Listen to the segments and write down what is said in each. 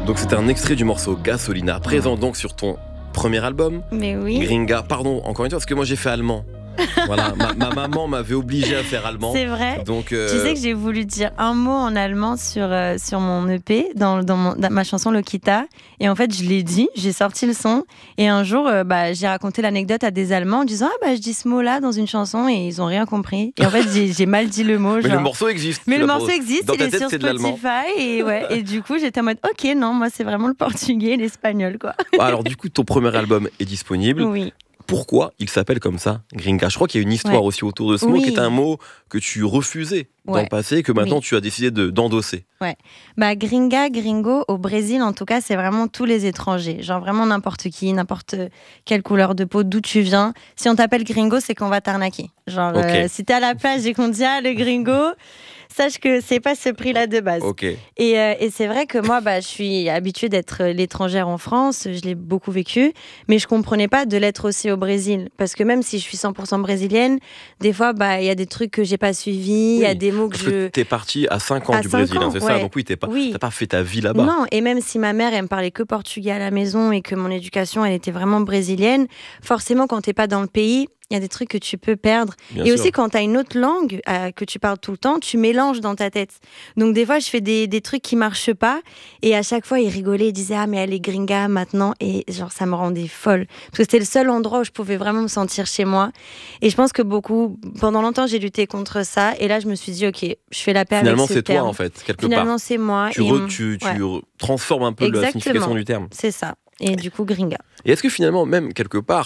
Donc c'était un extrait du morceau Gasolina, présent donc sur ton premier album. Mais oui. Gringa, pardon, encore une fois, parce que moi j'ai fait allemand. Voilà, ma maman m'avait obligé à faire allemand. C'est vrai. Donc, Tu sais que j'ai voulu dire un mot en allemand sur mon EP, dans ma chanson Lokita. Et en fait, je l'ai dit, j'ai sorti le son. Et un jour, j'ai raconté l'anecdote à des Allemands en disant je dis ce mot-là dans une chanson et ils n'ont rien compris. Et en fait, j'ai mal dit le mot. Mais le morceau existe. Mais le morceau existe, dans il ta est tête, sur c'est de l'allemand. Spotify. Et du coup, j'étais en mode ok, non, moi, c'est vraiment le portugais et l'espagnol, quoi. Alors, du coup, ton premier album est disponible. Oui. Pourquoi il s'appelle comme ça, Gringa? Je crois qu'il y a une histoire aussi autour de ce mot, qui est un mot que tu refusais dans le passé et que maintenant tu as décidé d'endosser. Ouais. Gringa, gringo, au Brésil, en tout cas, c'est vraiment tous les étrangers. Genre vraiment n'importe qui, n'importe quelle couleur de peau, d'où tu viens. Si on t'appelle gringo, c'est qu'on va t'arnaquer. Genre, si t'es à la plage et qu'on te dit le gringo, sache que c'est pas ce prix-là de base. Okay. Et c'est vrai que moi, je suis habituée d'être l'étrangère en France, je l'ai beaucoup vécu, mais je comprenais pas de l'être aussi au Brésil. Parce que même si je suis 100% brésilienne, des fois, il y a des trucs que j'ai pas suivis, il y a des mots que t'es partie à 5 ans du Brésil, c'est ça? Donc oui, t'as pas fait ta vie là-bas. Non, et même si ma mère, elle me parlait que portugais à la maison et que mon éducation, elle était vraiment brésilienne, forcément, quand t'es pas dans le pays, il y a des trucs que tu peux perdre. Bien sûr. Aussi, quand tu as une autre langue que tu parles tout le temps, tu mélanges dans ta tête. Donc, des fois, je fais des trucs qui marchent pas. Et à chaque fois, ils rigolaient. Ils disaient « Ah, mais elle est gringa maintenant. » Et genre, ça me rendait folle. Parce que c'était le seul endroit où je pouvais vraiment me sentir chez moi. Et je pense que pendant longtemps, j'ai lutté contre ça. Et là, je me suis dit « Ok, je fais la paix avec ce terme. » Finalement, c'est toi, en fait, quelque part. Finalement, c'est moi. Tu transformes un peu la signification du terme. C'est ça. Et du coup, gringa. Et est-ce que finalement, même quelque part,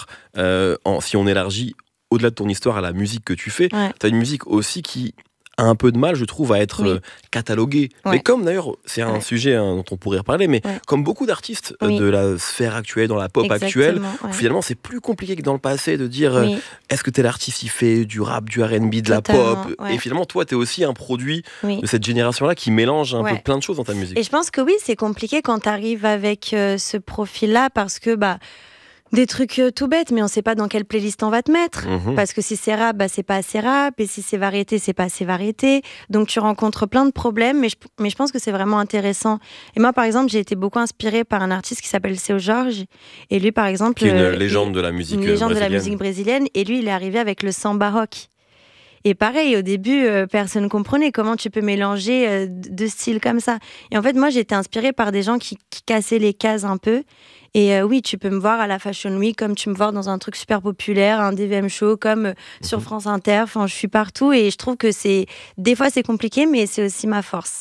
si on élargit au-delà de ton histoire à la musique que tu fais, tu as une musique aussi qui a un peu de mal, je trouve, à être cataloguée. Mais comme d'ailleurs, c'est un sujet dont on pourrait reparler, mais comme beaucoup d'artistes de la sphère actuelle, dans la pop actuelle, finalement, c'est plus compliqué que dans le passé de dire est-ce que tel artiste il fait du rap, du R&B, de la pop Et finalement, toi, tu es aussi un produit de cette génération-là qui mélange un peu plein de choses dans ta musique. Et je pense que oui, c'est compliqué quand tu arrives avec ce profil-là parce que des trucs tout bêtes, mais on sait pas dans quelle playlist on va te mettre. Parce que si c'est rap, c'est pas assez rap. Et si c'est variété, c'est pas assez variété. Donc tu rencontres plein de problèmes, mais je pense que c'est vraiment intéressant. Et moi, par exemple, j'ai été beaucoup inspirée par un artiste qui s'appelle Seu Jorge. Et lui, par exemple... Qui est une légende de la musique brésilienne. Une légende de la musique brésilienne. Et lui, il est arrivé avec le samba rock. Et pareil, au début, personne ne comprenait comment tu peux mélanger deux styles comme ça. Et en fait, moi, j'ai été inspirée par des gens qui cassaient les cases un peu. Et oui, tu peux me voir à la Fashion Week, comme tu me vois dans un truc super populaire, un DVM show, comme sur France Inter. Enfin, je suis partout et je trouve que des fois, c'est compliqué, mais c'est aussi ma force.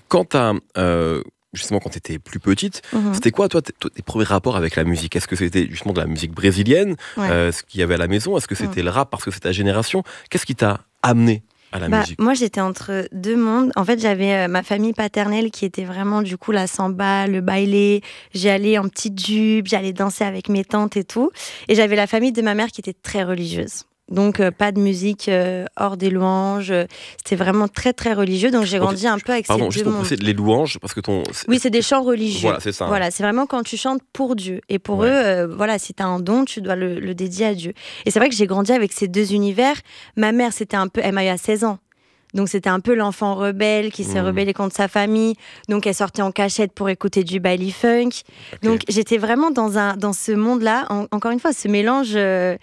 Justement, quand tu étais plus petite, c'était quoi, toi, tes premiers rapports avec la musique? Est-ce que c'était justement de la musique brésilienne, ce qu'il y avait à la maison? Est-ce que c'était le rap parce que c'est ta génération? Qu'est-ce qui t'a amené à la musique? Moi, j'étais entre deux mondes. En fait, j'avais ma famille paternelle qui était vraiment, du coup, la samba, le baile. J'allais en petite jupe, j'allais danser avec mes tantes et tout. Et j'avais la famille de ma mère qui était très religieuse. Donc, pas de musique hors des louanges. C'était vraiment très, très religieux. Donc, j'ai grandi un peu avec ces deux mondes. Juste pour préciser, les louanges, parce que Oui, c'est des chants religieux. Voilà, c'est ça. Voilà, c'est vraiment quand tu chantes pour Dieu. Et pour eux, si tu as un don, tu dois le dédier à Dieu. Et c'est vrai que j'ai grandi avec ces deux univers. Ma mère, elle m'a eu à 16 ans. Donc, c'était un peu l'enfant rebelle qui s'est rebellé contre sa famille. Donc, elle sortait en cachette pour écouter du baile funk. Okay. Donc, j'étais vraiment dans ce monde-là. Encore une fois, ce mélange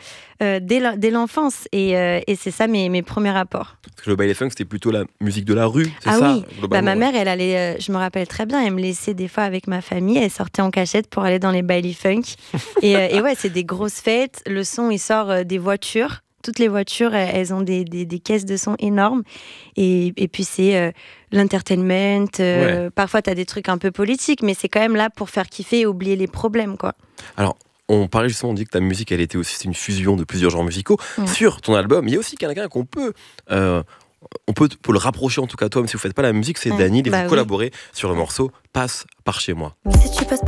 dès l'enfance. Et c'est ça mes premiers rapports. Parce que le baile funk, c'était plutôt la musique de la rue, c'est ça? Oui, ma mère, elle allait, je me rappelle très bien, elle me laissait des fois avec ma famille. Elle sortait en cachette pour aller dans les baile funk. et ouais, c'est des grosses fêtes. Le son, il sort des voitures. Toutes les voitures, elles ont des caisses de son énormes. Et puis, c'est l'entertainment. Parfois, tu as des trucs un peu politiques, mais c'est quand même là pour faire kiffer et oublier les problèmes, quoi. Alors, on parlait justement, on dit que ta musique, elle était aussi une fusion de plusieurs genres musicaux. Sur ton album, il y a aussi quelqu'un qu'on peut... on peut le rapprocher, en tout cas toi, même si vous ne faites pas la musique, c'est Dany, et vous collaborez sur le morceau « Passe par chez moi ». Si tu passes